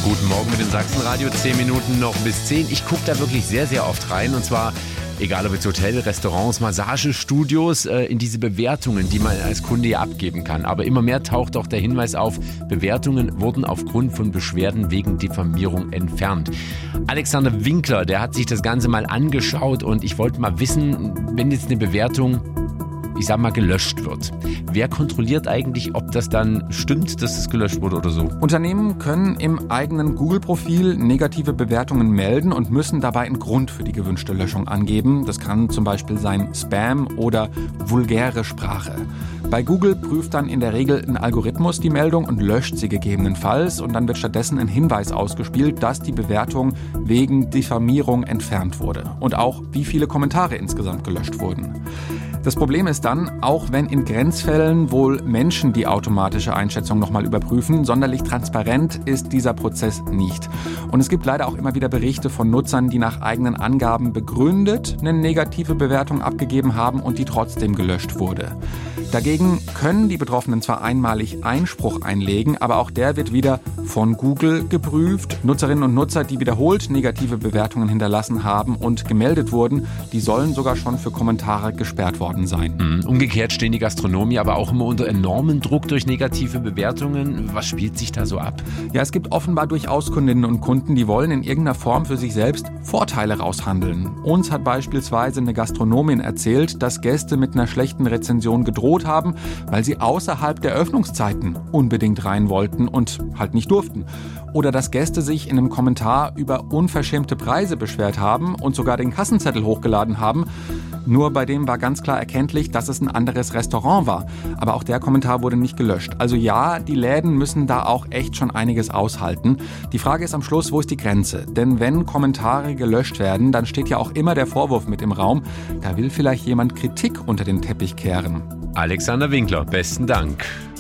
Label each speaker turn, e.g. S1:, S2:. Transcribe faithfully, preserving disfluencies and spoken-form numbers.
S1: Guten Morgen mit dem Sachsenradio, zehn Minuten noch bis zehn. Ich gucke da wirklich sehr, sehr oft rein und zwar, egal ob jetzt Hotel, Restaurants, Massagestudios, äh, in diese Bewertungen, die man als Kunde ja abgeben kann. Aber immer mehr taucht auch der Hinweis auf, Bewertungen wurden aufgrund von Beschwerden wegen Diffamierung entfernt. Alexander Winkler, der hat sich das Ganze mal angeschaut und ich wollte mal wissen, wenn jetzt eine Bewertung, ich sag mal, gelöscht wird. Wer kontrolliert eigentlich, ob das dann stimmt, dass es gelöscht wurde oder so?
S2: Unternehmen können im eigenen Google-Profil negative Bewertungen melden und müssen dabei einen Grund für die gewünschte Löschung angeben. Das kann zum Beispiel sein Spam oder vulgäre Sprache. Bei Google prüft dann in der Regel ein Algorithmus die Meldung und löscht sie gegebenenfalls. Und dann wird stattdessen ein Hinweis ausgespielt, dass die Bewertung wegen Diffamierung entfernt wurde. Und auch, wie viele Kommentare insgesamt gelöscht wurden. Das Problem ist dann, auch wenn in Grenzfällen wohl Menschen die automatische Einschätzung nochmal überprüfen, sonderlich transparent ist dieser Prozess nicht. Und es gibt leider auch immer wieder Berichte von Nutzern, die nach eigenen Angaben begründet eine negative Bewertung abgegeben haben und die trotzdem gelöscht wurde. Dagegen können die Betroffenen zwar einmalig Einspruch einlegen, aber auch der wird wieder von Google geprüft. Nutzerinnen und Nutzer, die wiederholt negative Bewertungen hinterlassen haben und gemeldet wurden, die sollen sogar schon für Kommentare gesperrt worden sein.
S1: Mhm. Umgekehrt stehen die Gastronomen aber auch immer unter enormen Druck durch negative Bewertungen. Was spielt sich da so ab?
S2: Ja, es gibt offenbar durchaus Kundinnen und Kunden, die wollen in irgendeiner Form für sich selbst Vorteile raushandeln. Uns hat beispielsweise eine Gastronomin erzählt, dass Gäste mit einer schlechten Rezension gedroht haben, weil sie außerhalb der Öffnungszeiten unbedingt rein wollten und halt nicht durften. Oder dass Gäste sich in einem Kommentar über unverschämte Preise beschwert haben und sogar den Kassenzettel hochgeladen haben. Nur bei dem war ganz klar erkenntlich, dass es ein anderes Restaurant war. Aber auch der Kommentar wurde nicht gelöscht. Also ja, die Läden müssen da auch echt schon einiges aushalten. Die Frage ist am Schluss, wo ist die Grenze? Denn wenn Kommentare gelöscht werden, dann steht ja auch immer der Vorwurf mit im Raum, da will vielleicht jemand Kritik unter den Teppich kehren.
S1: Alexander Winkler, besten Dank.